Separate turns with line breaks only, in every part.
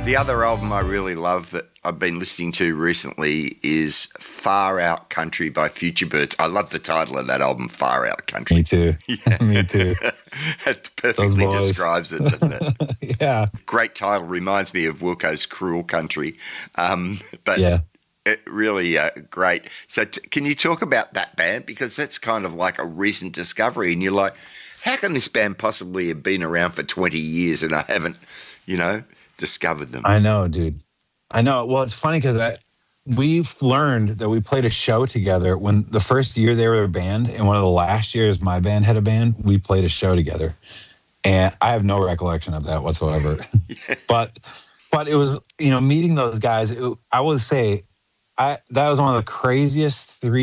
The other album I really love that I've been listening to recently is Far Out Country by Futurebirds. I love the title of that album, Far Out Country.
Me too. Yeah. Me too.
It perfectly describes it, doesn't
it? Yeah.
Great title. Reminds me of Wilco's Cruel Country. But yeah. It really great. So can you talk about that band? Because that's kind of like a recent discovery. And you're like, how can this band possibly have been around for 20 years and I haven't, discovered them?
I know, dude. I know. Well, it's funny because we've learned that we played a show together when the first year they were a band, and one of the last years my band had a band, we played a show together. And I have no recollection of that whatsoever. Yeah. But it was, meeting those guys, I would say that was one of the craziest 2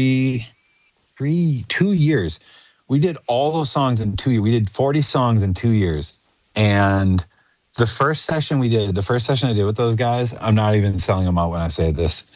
years. We did all those songs in 2 years. We did 40 songs in 2 years. And the first session I did with those guys, I'm not even selling them out when I say this.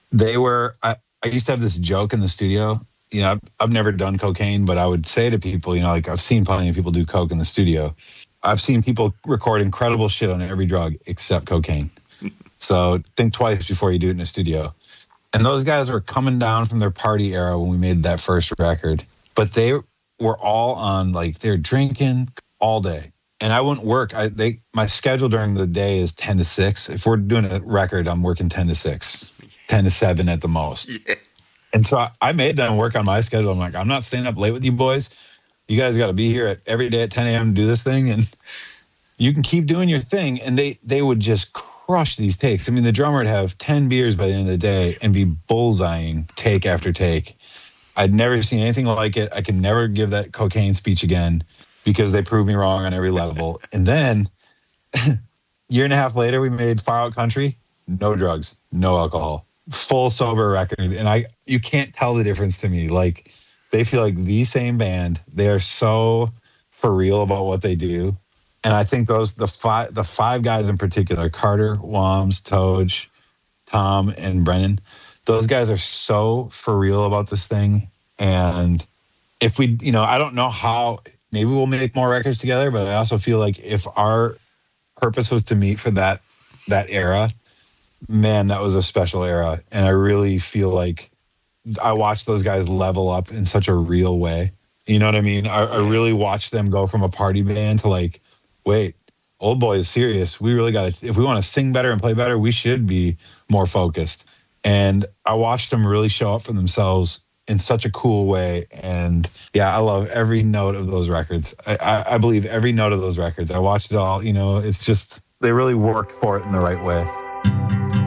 I used to have this joke in the studio. I've never done cocaine, but I would say to people, I've seen plenty of people do coke in the studio. I've seen people record incredible shit on every drug except cocaine. So think twice before you do it in a studio. And those guys were coming down from their party era when we made that first record. But they were all on, they're drinking all day. And I wouldn't work. My schedule during the day is 10 to 6. If we're doing a record, I'm working 10 to 6, 10 to 7 at the most. Yeah. And so I made them work on my schedule. I'm like, I'm not staying up late with you boys. You guys got to be here every day at 10 a.m. to do this thing. And you can keep doing your thing. And they would just crush these takes. I mean, the drummer would have 10 beers by the end of the day and be bullseyeing take after take. I'd never seen anything like it. I can never give that cocaine speech again, because they proved me wrong on every level. And then, year and a half later, we made Far Out Country. No drugs, no alcohol, full sober record. And you can't tell the difference to me. They feel like the same band. They are so for real about what they do. And I think the five guys in particular, Carter, Wams, Toj, Tom, and Brennan, those guys are so for real about this thing. And if we, I don't know how. Maybe we'll make more records together, but I also feel like if our purpose was to meet for that era, man, that was a special era. And I really feel like I watched those guys level up in such a real way. You know what I mean? I really watched them go from a party band to wait, Old Boy is serious. We really got to, if we want to sing better and play better, we should be more focused. And I watched them really show up for themselves in such a cool way. And yeah, I love every note of those records. I believe every note of those records. I watched it all, it's just, they really worked for it in the right way.